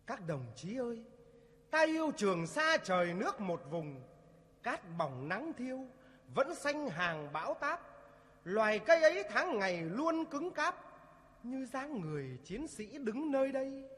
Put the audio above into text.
Các đồng chí ơi, ta yêu Trường Sa trời nước một vùng, cát bỏng nắng thiêu, vẫn xanh hàng bão táp. Loài cây ấy tháng ngày luôn cứng cáp, như dáng người chiến sĩ đứng nơi đây.